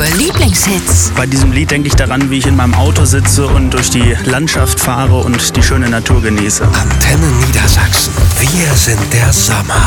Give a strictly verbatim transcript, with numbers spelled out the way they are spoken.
Lieblingshits. Bei diesem Lied denke ich daran, wie ich in meinem Auto sitze und durch die Landschaft fahre und die schöne Natur genieße. Antenne Niedersachsen. Wir sind der Sommer.